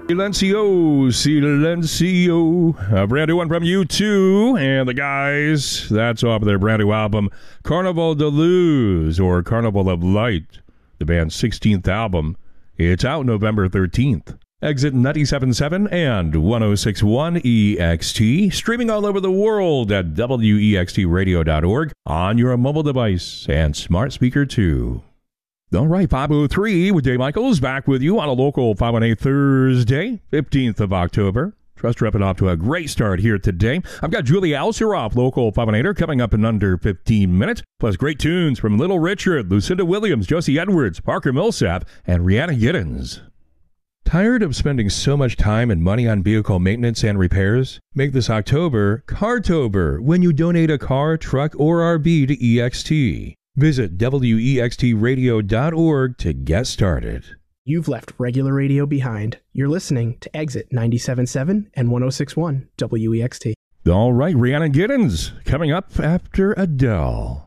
Silencio. A brand new one from U2 and the guys. That's off their brand new album, Carnival de Luz, or Carnival of Light, the band's 16th album. It's out November 13th. Exit 97.7 and 106.1 EXT, streaming all over the world at wextradio.org on your mobile device and smart speaker too. All right, 5:03 with Dave Michaels back with you on a local 518 Thursday, 15th of October. Trust repping off to a great start here today. I've got Julie Alceroff, local 518er, coming up in under 15 minutes, plus great tunes from Little Richard, Lucinda Williams, Josie Edwards, Parker Millsap, and Rhiannon Giddens. Tired of spending so much time and money on vehicle maintenance and repairs? Make this October Cartober when you donate a car, truck, or RV to EXT. Visit wextradio.org to get started. You've left regular radio behind. You're listening to Exit 97.7 and 106.1 WEXT. All right, Rhiannon Giddens coming up after Adele.